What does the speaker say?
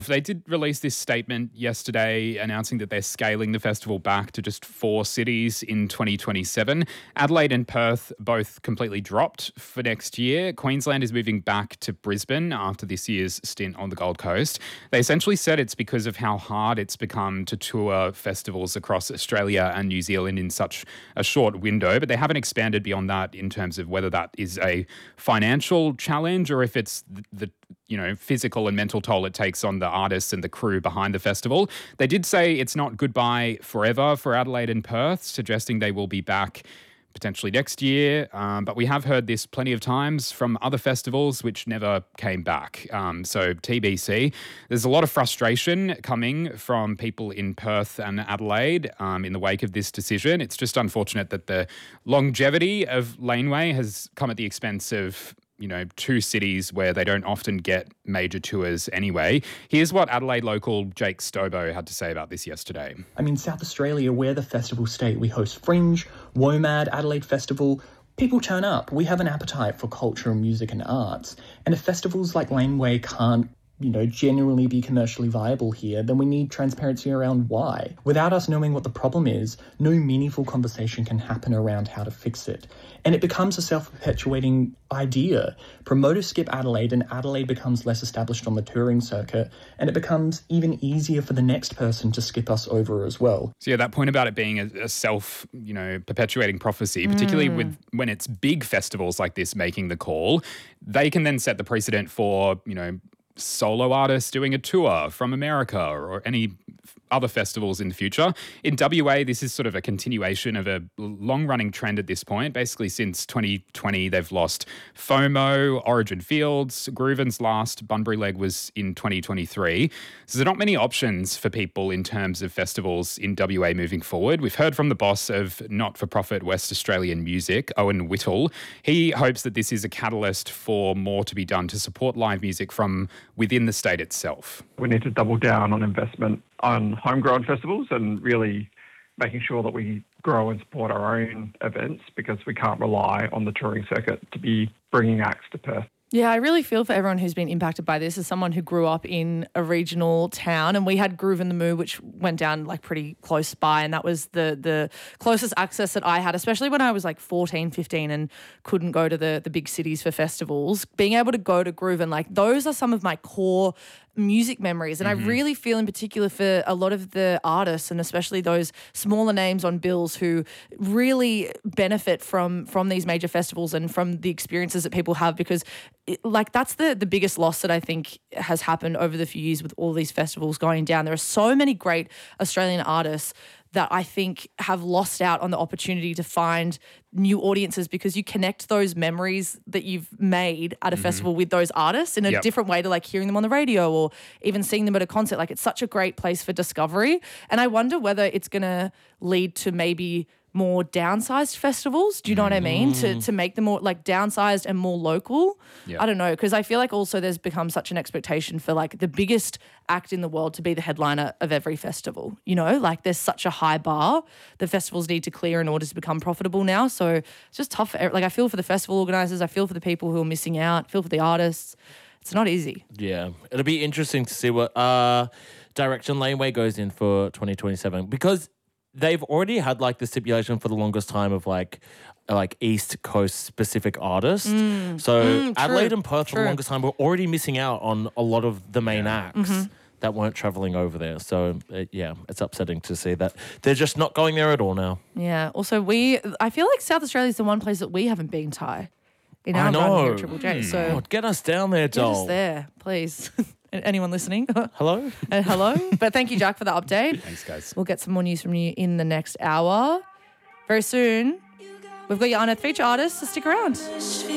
They did release this statement yesterday announcing that they're scaling the festival back to just 4 cities in 2027. Adelaide and Perth both completely dropped for next year. Queensland is moving back to Brisbane after this year's stint on the Gold Coast. They essentially said it's because of how hard it's become to tour festivals across Australia and New Zealand in such a short window, but they haven't expanded beyond that in terms of whether that is a financial challenge or if it's the physical and mental toll it takes on the artists and the crew behind the festival. They did say it's not goodbye forever for Adelaide and Perth, suggesting they will be back potentially next year. But we have heard this plenty of times from other festivals which never came back. So TBC. There's a lot of frustration coming from people in Perth and Adelaide in the wake of this decision. It's just unfortunate that the longevity of Laneway has come at the expense of 2 cities where they don't often get major tours anyway. Here's what Adelaide local Jake Stobo had to say about this yesterday. I mean, South Australia, we're the festival state. We host Fringe, WOMAD, Adelaide Festival. People turn up. We have an appetite for culture and music and arts. And if festivals like Laneway can't genuinely be commercially viable here, then we need transparency around why. Without us knowing what the problem is, no meaningful conversation can happen around how to fix it. And it becomes a self-perpetuating idea. Promoters skip Adelaide and Adelaide becomes less established on the touring circuit, and it becomes even easier for the next person to skip us over as well. So yeah, that point about it being a perpetuating prophecy, particularly when it's big festivals like this making the call, they can then set the precedent for, solo artists doing a tour from America or any other festivals in the future. In WA, this is sort of a continuation of a long-running trend at this point. Basically, since 2020, they've lost FOMO, Origin Fields, Grooven's last Bunbury leg was in 2023. So there are not many options for people in terms of festivals in WA moving forward. We've heard from the boss of not-for-profit West Australian Music, Owen Whittle. He hopes that this is a catalyst for more to be done to support live music from within the state itself. We need to double down on investment on homegrown festivals and really making sure that we grow and support our own events, because we can't rely on the touring circuit to be bringing acts to Perth. Yeah, I really feel for everyone who's been impacted by this. As someone who grew up in a regional town, and we had Groove in the Moo, which went down pretty close by, and that was the closest access that I had, especially when I was 14, 15 and couldn't go to the big cities for festivals. Being able to go to Groove and those are some of my core music memories. And I really feel in particular for a lot of the artists, and especially those smaller names on bills who really benefit from these major festivals and from the experiences that people have, because that's the biggest loss that I think has happened over the few years with all these festivals going down. There are so many great Australian artists that I think have lost out on the opportunity to find new audiences, because you connect those memories that you've made at a festival with those artists in a different way to hearing them on the radio or even seeing them at a concert. It's such a great place for discovery. And I wonder whether it's going to lead to maybe more downsized festivals. Do you know what I mean? To make them more downsized and more local. I don't know, because I feel also there's become such an expectation for the biggest act in the world to be the headliner of every festival. There's such a high bar the festivals need to clear in order to become profitable now. So it's just tough. I feel for the festival organisers. I feel for the people who are missing out. I feel for the artists. It's not easy. Yeah. It'll be interesting to see what direction Laneway goes in for 2027, because they've already had the stipulation for the longest time of East Coast specific artists. So Adelaide and Perth for the longest time were already missing out on a lot of the main acts that weren't travelling over there. So it's upsetting to see that they're just not going there at all now. Yeah. Also, I feel South Australia is the one place that we haven't been, Ty. In our run here at Triple J. So get us down there, Joel. Get us there, please. Anyone listening? Hello? Hello. But thank you, Jack, for the update. Thanks, guys. We'll get some more news from you in the next hour. Very soon, we've got your Unearthed feature artists, so stick around.